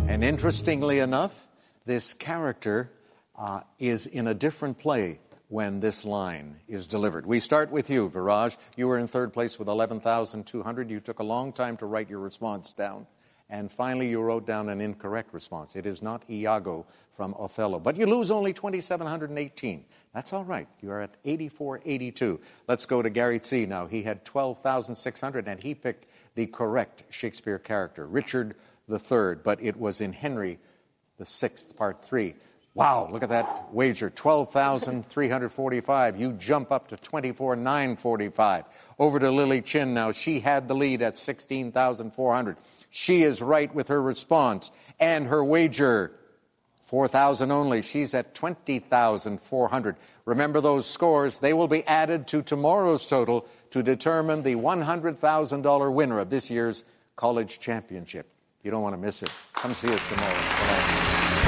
And interestingly enough, this character is in a different play when this line is delivered. We start with you, Viraj. You were in third place with 11,200. You took a long time to write your response down. And finally, you wrote down an incorrect response. It is not Iago from Othello. But you lose only 2,718. That's all right. You are at 8482. Let's go to Gary Tse now. He had 12,600, and he picked the correct Shakespeare character, Richard III. But it was in Henry VI, Part 3. Wow, look at that wager, 12,345. You jump up to 24,945. Over to Lily Chin now. She had the lead at 16,400. She is right with her response. And her wager, 4,000 only. She's at 20,400. Remember those scores. They will be added to tomorrow's total to determine the $100,000 winner of this year's college championship. You don't want to miss it. Come see us tomorrow. Bye-bye.